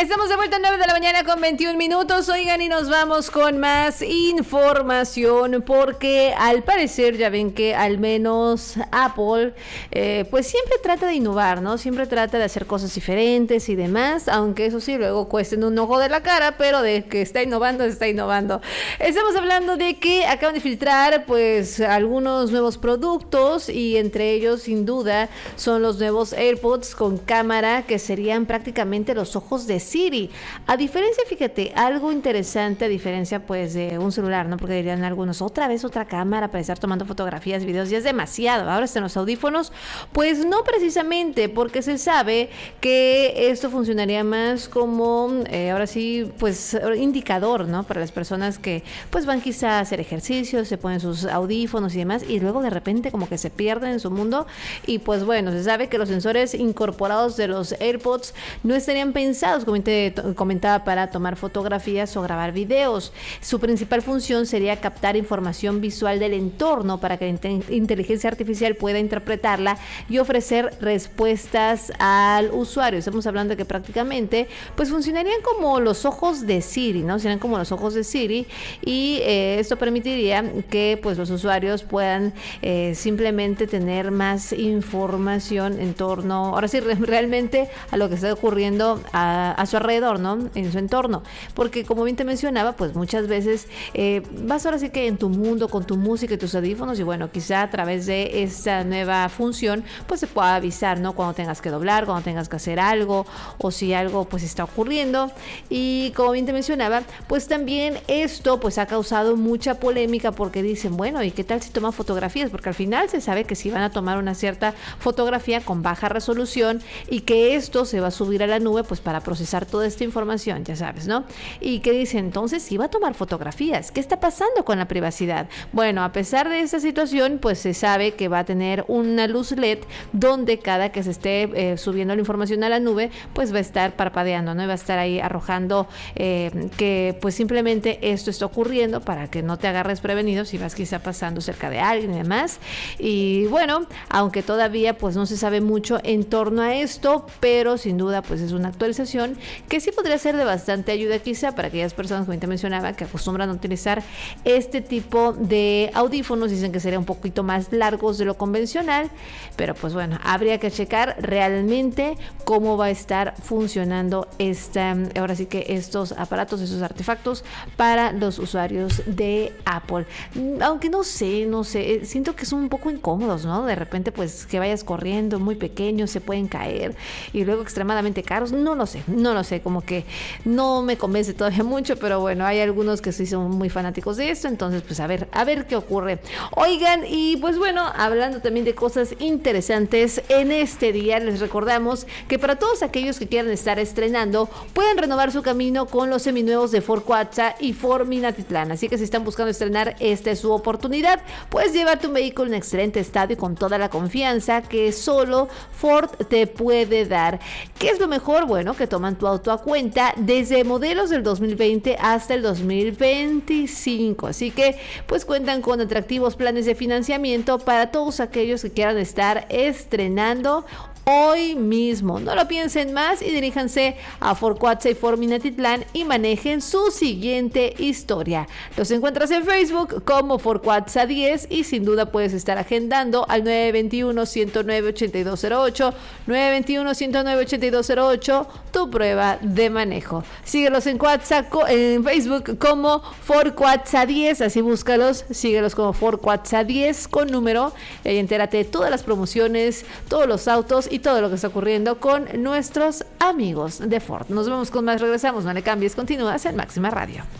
Estamos de vuelta a 9 de la mañana con 21 minutos. Oigan, y nos vamos con más información porque al parecer ya ven que al menos Apple pues siempre trata de innovar, ¿no? Siempre trata de hacer cosas diferentes y demás, aunque eso sí, luego cuesten un ojo de la cara, pero de que está innovando, está innovando. Estamos hablando de que acaban de filtrar pues algunos nuevos productos y entre ellos sin duda son los nuevos AirPods con cámara que serían prácticamente los ojos de Siri. A diferencia, fíjate, algo interesante a diferencia pues de un celular, ¿no? Porque dirían algunos, otra vez otra cámara para estar tomando fotografías, videos, ya es demasiado. Ahora están los audífonos, pues no precisamente, porque se sabe que esto funcionaría más como, ahora sí, pues indicador, ¿no? Para las personas que pues van quizá a hacer ejercicio, se ponen sus audífonos y demás, y luego de repente como que se pierden en su mundo, y pues bueno, se sabe que los sensores incorporados de los AirPods no estarían pensados, como te comentaba, para tomar fotografías o grabar videos. Su principal función sería captar información visual del entorno para que la inteligencia artificial pueda interpretarla y ofrecer respuestas al usuario. Estamos hablando de que prácticamente pues funcionarían como los ojos de Siri, ¿no? Serían como los ojos de Siri y esto permitiría que pues los usuarios puedan simplemente tener más información en torno, ahora sí, realmente a lo que está ocurriendo a su alrededor, ¿no? En su entorno, porque como bien te mencionaba, pues muchas veces vas ahora sí que en tu mundo con tu música y tus audífonos y bueno, quizá a través de esta nueva función pues se pueda avisar, ¿no? Cuando tengas que doblar, cuando tengas que hacer algo o si algo pues está ocurriendo. Y como bien te mencionaba, pues también esto pues ha causado mucha polémica porque dicen, bueno, ¿y qué tal si toma fotografías? Porque al final se sabe que si van a tomar una cierta fotografía con baja resolución y que esto se va a subir a la nube pues para procesar toda esta información, ya sabes, ¿no? Y que dicen, entonces si va a tomar fotografías, ¿qué está pasando con la privacidad? Bueno, a pesar de esta situación, pues se sabe que va a tener una luz LED donde cada que se esté subiendo la información a la nube, pues va a estar parpadeando, ¿no? Y va a estar ahí arrojando que pues simplemente esto está ocurriendo para que no te agarres prevenido si vas quizá pasando cerca de alguien y demás. Y bueno, aunque todavía pues no se sabe mucho en torno a esto, pero sin duda pues es una actualización que sí podría ser de bastante ayuda quizá para aquellas personas, como te mencionaba, que acostumbran a utilizar este tipo de audífonos. Dicen que serían un poquito más largos de lo convencional, pero pues bueno, habría que checar realmente cómo va a estar funcionando ahora sí que estos aparatos, esos artefactos para los usuarios de Apple. Aunque no sé, siento que son un poco incómodos, ¿no? De repente pues que vayas corriendo muy pequeños, se pueden caer y luego extremadamente caros, no lo sé, como que no me convence todavía mucho, pero bueno, hay algunos que sí son muy fanáticos de esto, entonces pues a ver qué ocurre. Oigan, y pues bueno, hablando también de cosas interesantes, en este día les recordamos que para todos aquellos que quieran estar estrenando, pueden renovar su camino con los seminuevos de Ford Cuatza y Ford Minatitlán, así que si están buscando estrenar, esta es su oportunidad. Puedes llevarte un vehículo en excelente estado y con toda la confianza que solo Ford te puede dar. ¿Qué es lo mejor? Bueno, que toman tu auto a cuenta desde modelos del 2020 hasta el 2025, así que pues cuentan con atractivos planes de financiamiento para todos aquellos que quieran estar estrenando hoy mismo. No lo piensen más y diríjanse a Ford Cuatza y Ford Minatitlán y manejen su siguiente historia. Los encuentras en Facebook como Ford Cuatza 10 y sin duda puedes estar agendando al 921-109-8208, 921-109-8208 tu prueba de manejo. Síguelos en Facebook como Ford Cuatza 10, así búscalos, síguelos como Ford Cuatza 10 con número y entérate de todas las promociones, todos los autos y todo lo que está ocurriendo con nuestros amigos de Ford. Nos vemos con más, regresamos, no le cambies, continúas en Máxima Radio.